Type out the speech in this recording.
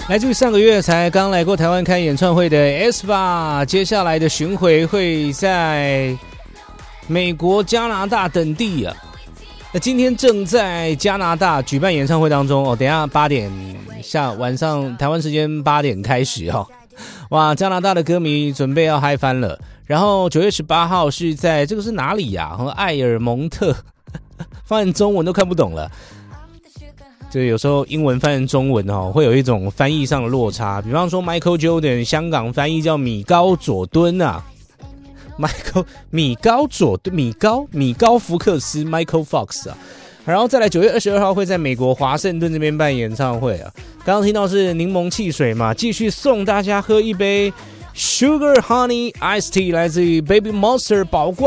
来自于上个月才刚来过台湾开演唱会的 aespa， 接下来的巡回会在美国、加拿大等地啊。那今天正在加拿大举办演唱会当中哦，等一下8点晚上台湾时间8点开始哦。哇，加拿大的歌迷准备要嗨翻了。然后9月18号是在这个是哪里呀？埃尔蒙特，翻译中文都看不懂了。就有时候英文翻成中文会有一种翻译上的落差，比方说 Michael Jordan 香港翻译叫米高佐敦啊，米高福克斯 Michael Fox 啊，然后再来9月22号会在美国华盛顿这边办演唱会啊。刚刚听到是柠檬汽水嘛，继续送大家喝一杯 Sugar Honey Iced Tea， 来自于 Baby Monster 宝冠